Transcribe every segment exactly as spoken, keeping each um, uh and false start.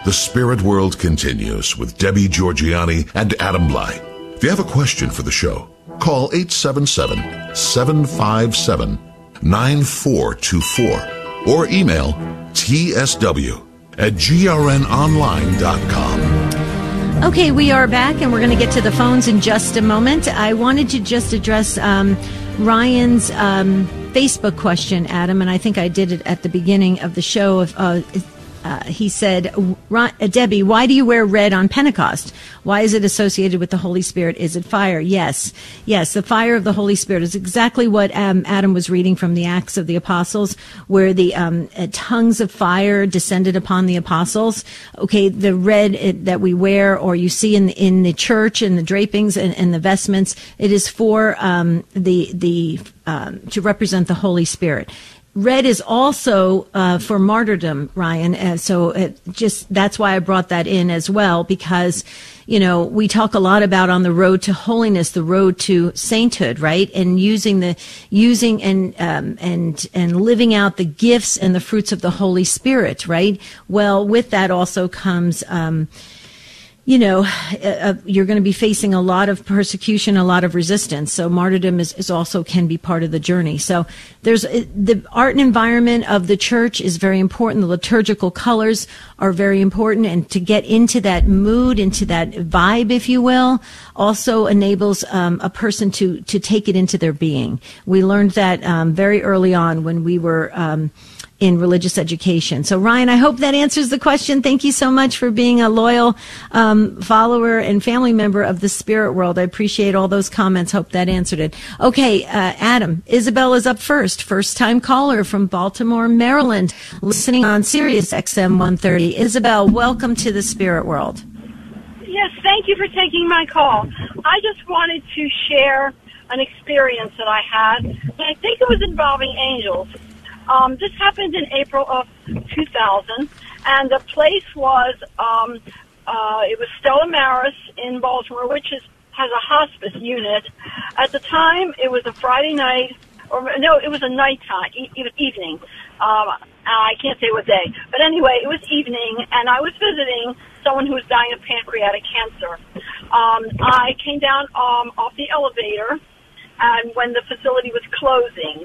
The Spirit World continues with Debbie Georgianni and Adam Blai. If you have a question for the show, call eight seven seven, seven five seven, nine four two four or email T S W at G R N online dot com. Okay, we are back, and we're going to get to the phones in just a moment. I wanted to just address um, Ryan's um, Facebook question, Adam, and I think I did it at the beginning of the show. Of uh, Uh, he said, Debbie, why do you wear red on Pentecost? Why is it associated with the Holy Spirit? Is it fire? Yes. Yes, the fire of the Holy Spirit is exactly what um, Adam was reading from the Acts of the Apostles, where the um, uh, tongues of fire descended upon the apostles. Okay, the red it, that we wear, or you see in, in the church, in the drapings and, and the vestments, it is for um, the, the um, to represent the Holy Spirit. Red is also uh, for martyrdom, Ryan. Uh, so it just that's why I brought that in as well, because, you know, we talk a lot about on the road to holiness, the road to sainthood, right? And using the using and um, and and living out the gifts and the fruits of the Holy Spirit, right? Well, with that also comes. Um, You know, uh, you're going to be facing a lot of persecution, a lot of resistance. So martyrdom is, is also can be part of the journey. So there's uh, the art and environment of the church is very important. The liturgical colors are very important. And to get into that mood, into that vibe, if you will, also enables um, a person to, to take it into their being. We learned that um, very early on when we were um in religious education. So, Ryan, I hope that answers the question. Thank you so much for being a loyal um, follower and family member of the Spirit World. I appreciate all those comments. Hope that answered it. Okay, uh, Adam, Isabel is up first. First-time caller from Baltimore, Maryland, listening on Sirius X M one thirty. Isabel, welcome to the Spirit World. Yes, thank you for taking my call. I just wanted to share an experience that I had, and I think it was involving angels. Um, this happened in April of two thousand, and the place was, um, uh, it was Stella Maris in Baltimore, which is, has a hospice unit. At the time, it was a Friday night, or no, it was a nighttime, e- it was evening. Um, I can't say what day. But anyway, it was evening, and I was visiting someone who was dying of pancreatic cancer. Um, I came down um, off the elevator, and when the facility was closing,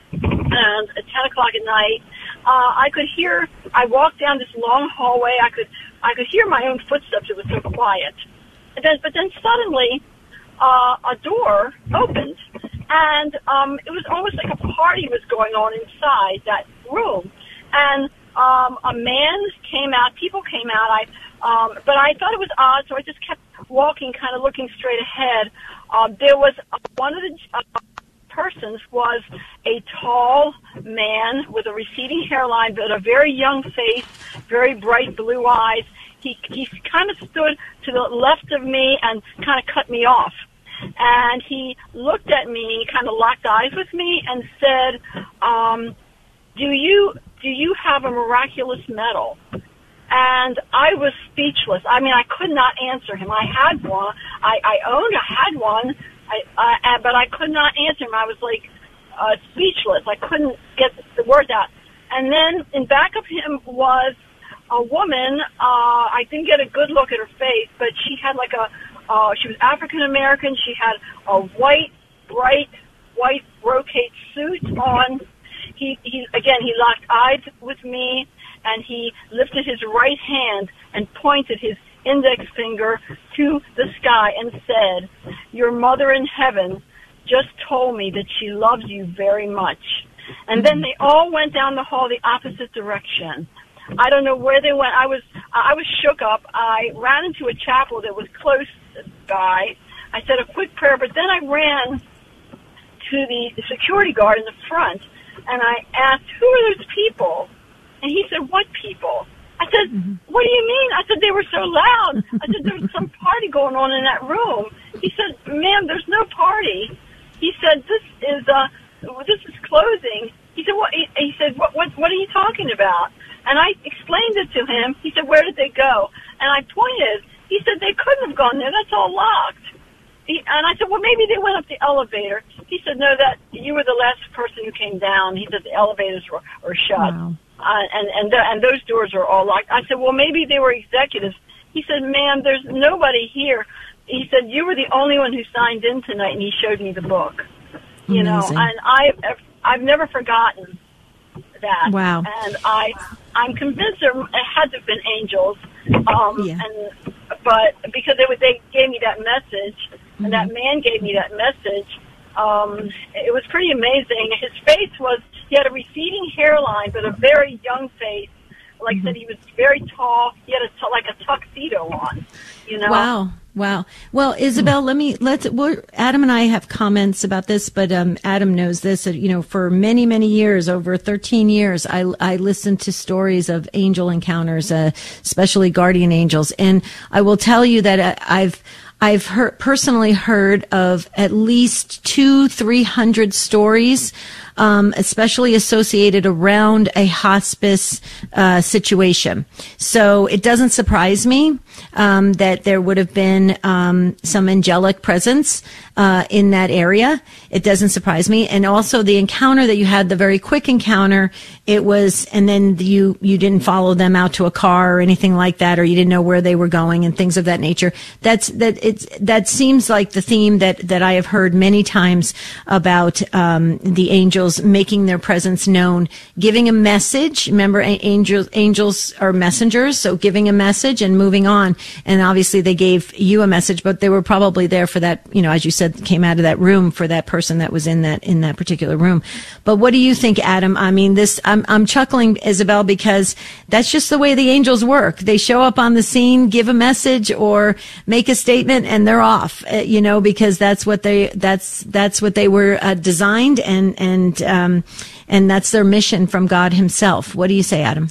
and at ten o'clock at night, uh, I could hear, I walked down this long hallway, I could I could hear my own footsteps, it was so quiet. And then, but then suddenly, uh, a door opened, and um, it was almost like a party was going on inside that room. And um, a man came out, people came out, I, um, but I thought it was odd, so I just kept walking, kind of looking straight ahead. Uh, there was uh, one of the... Uh, persons was a tall man with a receding hairline, but a very young face, very bright blue eyes. He he kind of stood to the left of me and kind of cut me off. And he looked at me, kind of locked eyes with me, and said, um, "Do you do you have a miraculous medal?" And I was speechless. I mean, I could not answer him. I had one. I, I owned. I had one. I, I, but I could not answer him. I was like uh, speechless. I couldn't get the words out. And then in back of him was a woman. Uh, I didn't get a good look at her face, but she had like a. Uh, she was African American. She had a white, bright, white brocade suit on. He, he again. He locked eyes with me, and he lifted his right hand and pointed his index finger to the sky and said, "Your mother in heaven just told me that she loves you very much." And then they all went down the hall the opposite direction. I don't know where they went. I was I was shook up. I ran into a chapel that was close by. I said a quick prayer, but then I ran to the, the security guard in the front, and I asked, "Who are those people?" And he said, "What people?" I said, "What do you mean?" I said, "They were so loud." I said, "There was some party going on in that room." He said, "Ma'am, there's no party." He said, "This is uh, this is closing." He said, "What?" He, he said, "What? What? What are you talking about?" And I explained it to him. He said, "Where did they go?" And I pointed. He said, "They couldn't have gone there. That's all locked." He, and I said, "Well, maybe they went up the elevator." He said, "No, that you were the last person who came down." He said the elevators were, were shut. Wow. uh, and and th- and those doors are all locked. I said, well, maybe they were executives. He said, ma'am, there's nobody here. He said, you were the only one who signed in tonight, and he showed me the book. You Amazing. know, and I I've never forgotten that. Wow. And I I'm convinced there it had to have been angels. Um, yeah. And but because they they gave me that message, Mm-hmm. and that man gave me that message. Um, it was pretty amazing. His face was, he had a receding hairline, but a very young face. Like mm-hmm. I said, he was very tall. He had a, like a tuxedo on, you know? Wow. Wow. Well, Isabel, let me, let's, we're, Adam and I have comments about this, but, um, Adam knows this, you know, for many, many years, over thirteen years, I, I listened to stories of angel encounters, uh, especially guardian angels. And I will tell you that uh, I've, I've heard, personally heard of at least two, three hundred stories, um, especially associated around a hospice uh, situation. So it doesn't surprise me um, that there would have been um, some angelic presence uh, in that area. It doesn't surprise me. And also the encounter that you had, the very quick encounter, it was, and then you you didn't follow them out to a car or anything like that, or you didn't know where they were going and things of that nature. That's that. It's that seems like the theme that that I have heard many times about um, the angels making their presence known, giving a message. Remember, angels angels are messengers, so giving a message and moving on. And obviously, they gave you a message, but they were probably there for that. You know, as you said, came out of that room for that person that was in that in that particular room. But what do you think, Adam? I mean, this. I'm I'm chuckling, Isabel, because that's just the way the angels work. They show up on the scene, give a message, or make a statement, and they're off. Uh, you know, because that's what they that's that's what they were uh, designed, and and um, and that's their mission from God Himself. What do you say, Adam?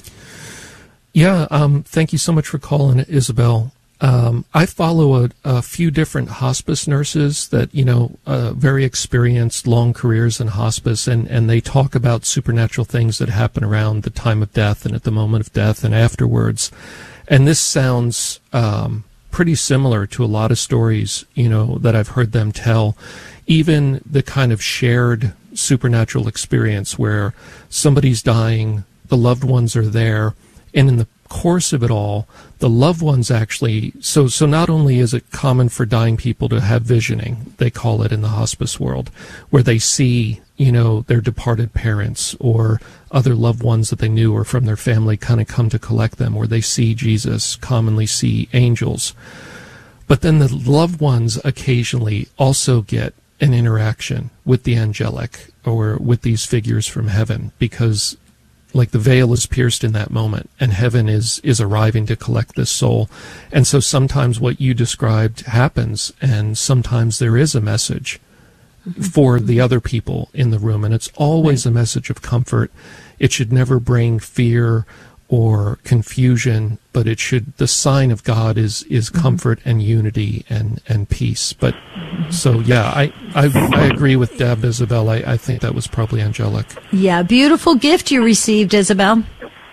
Yeah, um, thank you so much for calling, Isabel. Um, I follow a, a few different hospice nurses that, you know, uh, very experienced, long careers in hospice, and, and they talk about supernatural things that happen around the time of death and at the moment of death and afterwards. And this sounds um, pretty similar to a lot of stories, you know, that I've heard them tell. Even the kind of shared supernatural experience where somebody's dying, the loved ones are there, and in the course of it all, the loved ones actually, so so not only is it common for dying people to have visioning, they call it in the hospice world, where they see, you know, their departed parents or other loved ones that they knew or from their family kind of come to collect them, where they see Jesus, commonly see angels. But then the loved ones occasionally also get an interaction with the angelic or with these figures from heaven, because like the veil is pierced in that moment, and heaven is is arriving to collect this soul. And so sometimes what you described happens, and sometimes there is a message mm-hmm. for the other people in the room, and it's always right. a message of comfort. It should never bring fear or confusion, but it should, the sign of God is is mm-hmm. comfort and unity and, and peace. But mm-hmm. so, yeah, I, I I agree with Deb, Isabel. I, I think that was probably angelic. Yeah, beautiful gift you received, Isabel.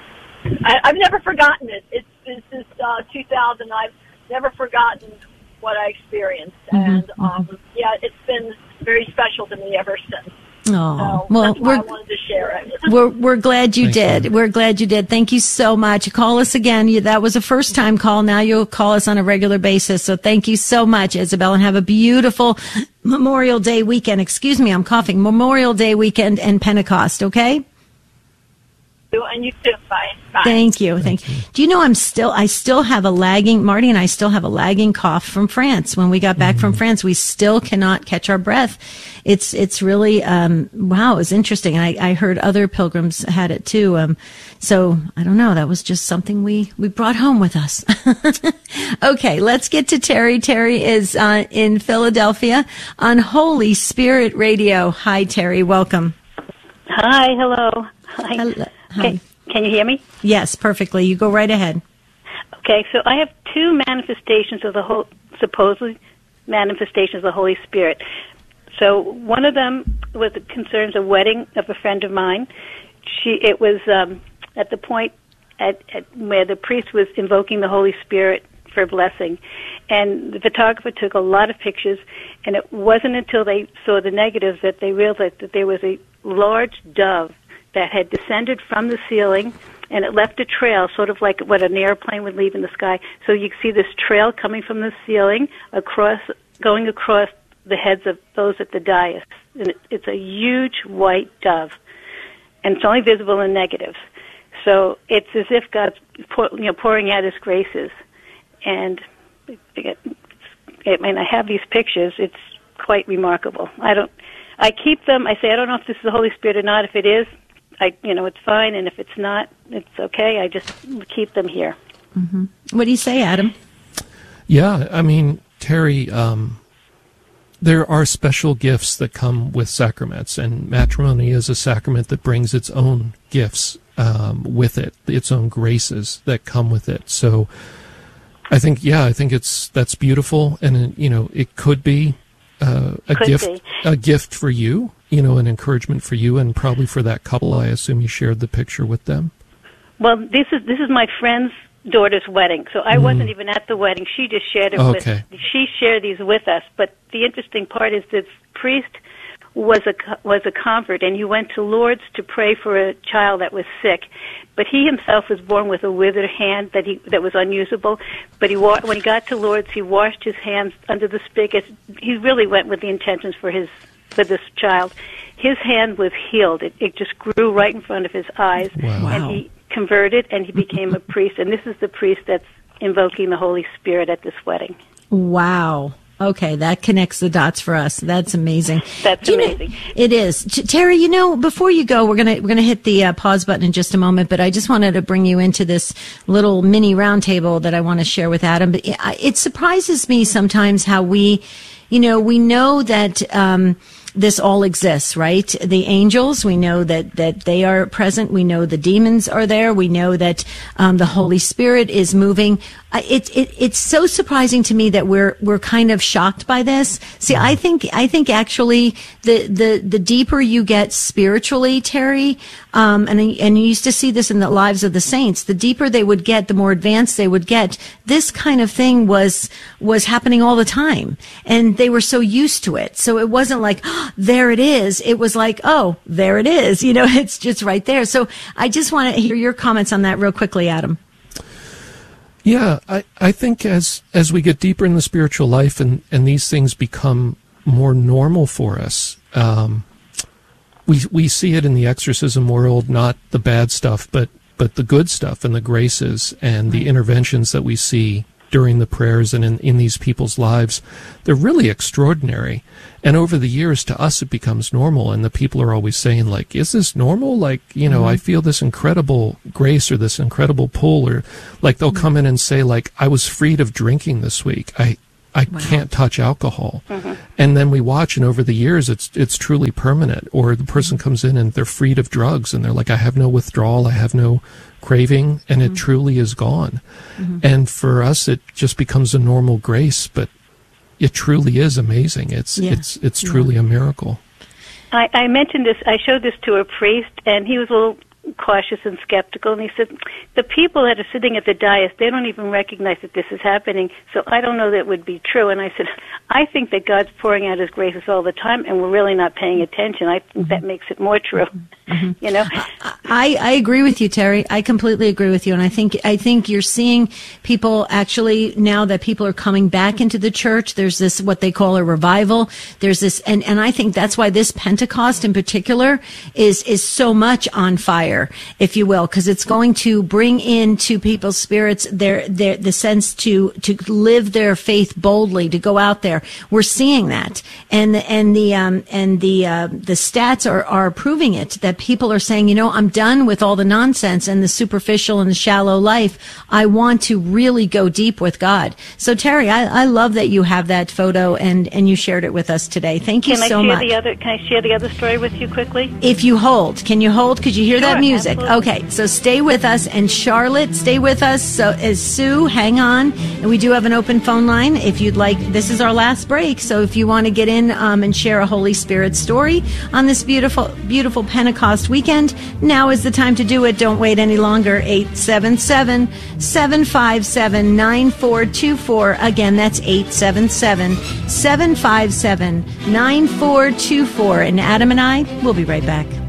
I, I've never forgotten it. It's this is uh, two thousand. I've never forgotten what I experienced, mm-hmm. and um, yeah, it's been very special to me ever since. Oh, so well, that's why we're, I wanted to share it. we're, we're glad you Thank did. you. We're glad you did. Thank you so much. Call us again. You, that was a first time call. Now you'll call us on a regular basis. So thank you so much, Isabel, and have a beautiful Memorial Day weekend. Excuse me, I'm coughing. Memorial Day weekend and Pentecost. Okay. And you too. Bye. Bye. Thank you. Thank, Thank you. Do you know I'm still, I still have a lagging, Marty and I still have a lagging cough from France. When we got back mm-hmm. from France, we still cannot catch our breath. It's, it's really, um, wow, it was interesting. I, I heard other pilgrims had it too. Um, so I don't know. That was just something we, we brought home with us. Okay. Let's get to Terry. Terry is, uh, in Philadelphia on Holy Spirit Radio. Hi, Terry. Welcome. Hi. Hello. Hi. Hello. Hi. Okay. Can you hear me? Yes, perfectly. You go right ahead. Okay, so I have two manifestations of the whole, supposedly manifestations of the Holy Spirit. So one of them was it concerns a wedding of a friend of mine. She, it was um, at the point at, at where the priest was invoking the Holy Spirit for a blessing, and the photographer took a lot of pictures. And it wasn't until they saw the negatives that they realized that there was a large dove that had descended from the ceiling, and it left a trail, sort of like what an airplane would leave in the sky. So you see this trail coming from the ceiling, across, going across the heads of those at the dais. And it, it's a huge white dove, and it's only visible in negatives. So it's as if God's pour, you know, pouring out His graces. And it, I mean, I have these pictures. It's quite remarkable. I don't. I keep them. I say I don't know if this is the Holy Spirit or not. If it is, I you know it's fine, and if it's not, it's okay. I just keep them here. Mm-hmm. What do you say, Adam? Yeah, I mean, Terry, um, there are special gifts that come with sacraments, and matrimony is a sacrament that brings its own gifts um, with it, its own graces that come with it. So, I think, yeah, I think it's that's beautiful, and you know, it could be uh, a could gift, be. a gift for you, you know, an encouragement for you, and probably for that couple. I assume you shared the picture with them. Well, this is this is my friend's daughter's wedding, so I mm. wasn't even at the wedding. She just shared it okay. with. She shared these with us. But the interesting part is this priest was a was a convert, and he went to Lourdes to pray for a child that was sick. But he himself was born with a withered hand that he that was unusable. But he when he got to Lourdes, he washed his hands under the spigot. He really went with the intentions for his for this child. His hand was healed. It, it just grew right in front of his eyes, wow. and he converted, and he became a priest. And this is the priest that's invoking the Holy Spirit at this wedding. Wow. Okay, that connects the dots for us. That's amazing. That's you amazing. Know, it is. T- Terry, you know, before you go, we're gonna we're gonna hit the uh, pause button in just a moment. But I just wanted to bring you into this little mini roundtable that I want to share with Adam. But it, it surprises me sometimes how we, you know, we know that. Um, This all exists, right? The angels, we know that, that they are present. We know the demons are there. We know that um, the Holy Spirit is moving. Uh, it, it, it's so surprising to me that we're we're kind of shocked by this. See, I think I think actually the the, the deeper you get spiritually, Terry, um, and and you used to see this in the lives of the saints. The deeper they would get, the more advanced they would get. This kind of thing was was happening all the time, and they were so used to it. So it wasn't like, oh, there it is. It was like, oh, there it is. You know, it's just right there. So I just want to hear your comments on that real quickly, Adam. Yeah, I, I think as as we get deeper in the spiritual life and, and these things become more normal for us, um, we we see it in the exorcism world, not the bad stuff, but, but the good stuff and the graces and the interventions that we see during the prayers and in, in these people's lives. They're really extraordinary. And over the years, to us, it becomes normal. And the people are always saying, like, is this normal? Like, you know, mm-hmm. I feel this incredible grace or this incredible pull. Or, like, they'll mm-hmm. come in and say, like, I was freed of drinking this week. I I wow. can't touch alcohol. Mm-hmm. And then we watch, and over the years, it's it's truly permanent. Or the person comes in and they're freed of drugs, and they're like, I have no withdrawal, I have no craving, and mm-hmm. it truly is gone. Mm-hmm. And for us, it just becomes a normal grace, but it truly is amazing. It's yeah. it's it's truly yeah. a miracle. I, I mentioned this. I showed this to a priest, and he was a little cautious and skeptical, and he said, the people that are sitting at the dais, they don't even recognize that this is happening, so I don't know that it would be true. And I said, I think that God's pouring out His graces all the time, and we're really not paying attention. I think mm-hmm. that makes it more true. Mm-hmm. You know, I, I agree with you, Terry. I completely agree with you, and I think I think you're seeing people actually now that people are coming back into the church. There's this what they call a revival. There's this, and, and I think that's why this Pentecost in particular is is so much on fire, if you will, because it's going to bring into people's spirits their their the sense to to live their faith boldly, to go out there. We're seeing that, and and the um and the uh, the stats are are proving it, that people are saying, you know, I'm done with all the nonsense and the superficial and the shallow life. I want to really go deep with God. So, Terry, I, I love that you have that photo and, and you shared it with us today. Thank you can so I share much. The other, can I share the other story with you quickly? If you hold. Can you hold? Could you hear sure, that music? Absolutely. Okay, so stay with us. And Charlotte, stay with us. So, as Sue, hang on. And we do have an open phone line if you'd like. This is our last break. So if you want to get in um, and share a Holy Spirit story on this beautiful, beautiful Pentecost weekend, now is the time to do it. Don't wait any longer. eight seven seven, seven five seven, nine four two four. Again, that's eight seven seven, seven five seven, nine four two four. And Adam and I will be right back.